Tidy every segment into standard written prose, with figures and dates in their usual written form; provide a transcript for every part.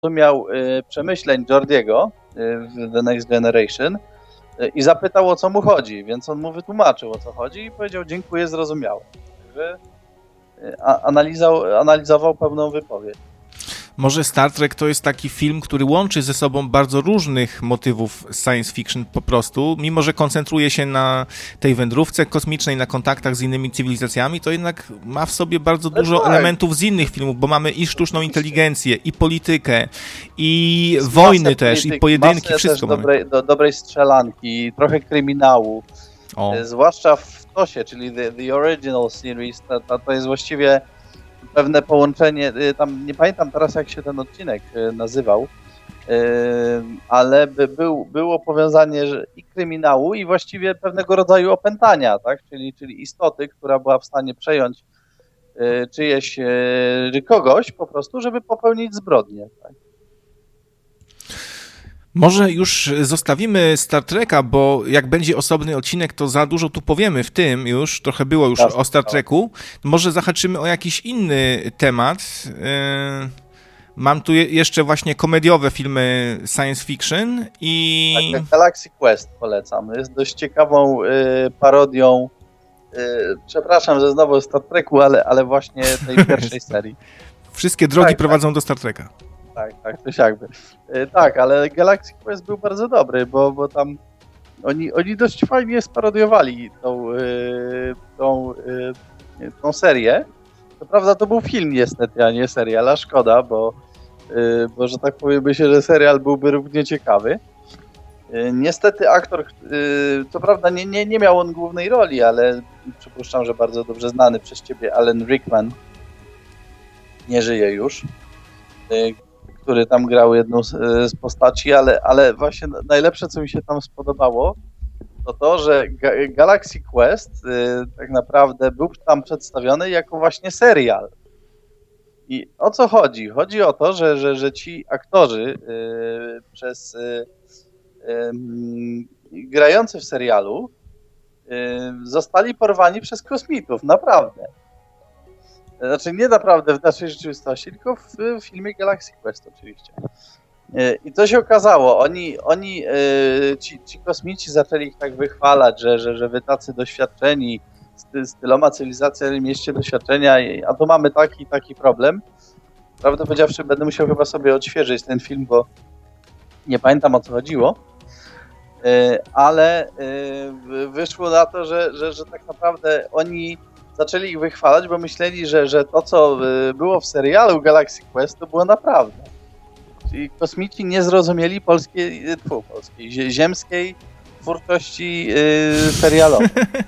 zrozumiał przemyśleń Jordiego w The Next Generation i zapytał, o co mu chodzi, więc on mu wytłumaczył, o co chodzi i powiedział, dziękuję, zrozumiałem. Także analizował pewną wypowiedź. Może Star Trek to jest taki film, który łączy ze sobą bardzo różnych motywów science fiction po prostu, mimo że koncentruje się na tej wędrówce kosmicznej, na kontaktach z innymi cywilizacjami, to jednak ma w sobie bardzo dużo elementów z innych filmów, bo mamy i sztuczną inteligencję, i politykę, i wojny też, i pojedynki, wszystko mamy. Dobrej strzelanki, trochę kryminału, zwłaszcza w TOS-ie, czyli The Original Series, to jest właściwie pewne połączenie, tam nie pamiętam teraz, jak się ten odcinek nazywał, ale było powiązanie i kryminału, i właściwie pewnego rodzaju opętania, tak? Czyli istoty, która była w stanie przejąć czyjeś kogoś po prostu, żeby popełnić zbrodnię. Tak? Może już zostawimy Star Treka, bo jak będzie osobny odcinek, to za dużo tu powiemy w tym już, trochę było już o Star Treku. Może zahaczymy o jakiś inny temat. Mam tu jeszcze właśnie komediowe filmy science fiction i... Tak, Galaxy Quest polecam. Jest dość ciekawą parodią, przepraszam, że znowu o Star Treku, ale właśnie tej pierwszej serii. Wszystkie drogi prowadzą do Star Treka. Tak, coś jakby. Tak, ale Galaxy Quest był bardzo dobry, bo tam oni dość fajnie parodiowali tą serię. To prawda, to był film niestety, a nie serial, a szkoda, bo że tak powiem, myślę, że serial byłby równie ciekawy. Niestety aktor, co prawda nie miał on głównej roli, ale przypuszczam, że bardzo dobrze znany przez ciebie Alan Rickman nie żyje już, który tam grał jedną z postaci, ale właśnie najlepsze, co mi się tam spodobało, to, że Galaxy Quest tak naprawdę był tam przedstawiony jako właśnie serial. I o co chodzi? Chodzi o to, że ci aktorzy grający w serialu zostali porwani przez kosmitów, naprawdę. Znaczy nie naprawdę w naszej rzeczywistości, tylko w filmie Galaxy Quest oczywiście. I co się okazało? Ci kosmici zaczęli ich tak wychwalać, że wy tacy doświadczeni, z tyloma cywilizacjami mieście doświadczenia, a tu mamy taki problem. Prawdę powiedziawszy, będę musiał chyba sobie odświeżyć ten film, bo nie pamiętam, o co chodziło, ale wyszło na to, że tak naprawdę oni zaczęli ich wychwalać, bo myśleli, że to, co było w serialu Galaxy Quest, to było naprawdę. Czyli kosmici nie zrozumieli ziemskiej twórczości serialowej.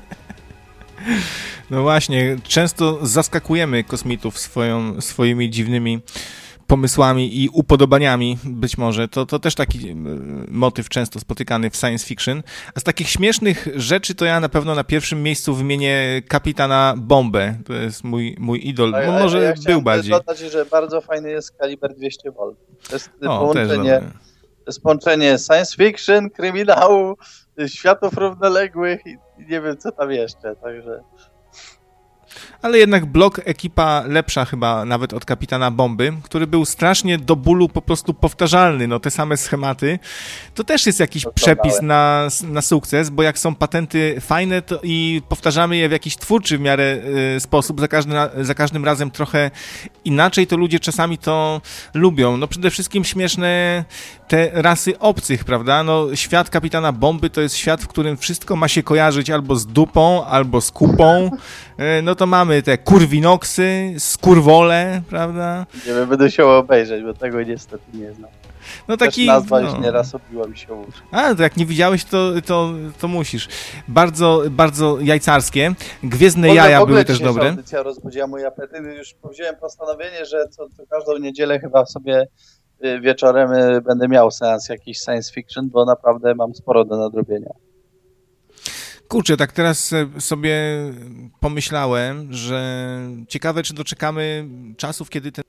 No właśnie, często zaskakujemy kosmitów swoimi dziwnymi pomysłami i upodobaniami być może. To też taki motyw często spotykany w science fiction. A z takich śmiesznych rzeczy to ja na pewno na pierwszym miejscu wymienię Kapitana Bombę. To jest mój idol. No, może był bardziej. Dodać, że bardzo fajny jest Kaliber 200 V. To jest połączenie science fiction, kryminału, światów równoległych i nie wiem, co tam jeszcze. Także... Ale jednak Blok ekipa lepsza chyba nawet od Kapitana Bomby, który był strasznie do bólu po prostu powtarzalny, no te same schematy. To też jest jakiś przepis na sukces, bo jak są patenty fajne to i powtarzamy je w jakiś twórczy w miarę sposób, za każdym razem trochę inaczej, to ludzie czasami to lubią. No przede wszystkim śmieszne te rasy obcych, prawda? No świat Kapitana Bomby to jest świat, w którym wszystko ma się kojarzyć albo z dupą, albo z kupą. No to mamy te kurwinoksy, skurwole, prawda? Nie wiem, będę chciał obejrzeć, bo tego niestety nie znam. No taki, nazwa już nieraz obiła mi się uszy. A, to jak nie widziałeś, to musisz. Bardzo, bardzo jajcarskie. Gwiezdne jaja były też dobre. Audycja rozbudziła mój apetyt. Już powziąłem postanowienie, że co każdą niedzielę chyba sobie wieczorem będę miał seans jakiś science fiction, bo naprawdę mam sporo do nadrobienia. Kurczę, tak teraz sobie pomyślałem, że ciekawe, czy doczekamy czasów, kiedy ten...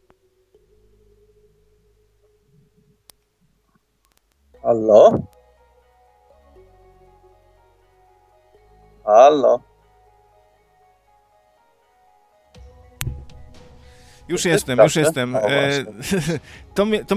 Halo? Halo? Już jestem. No, To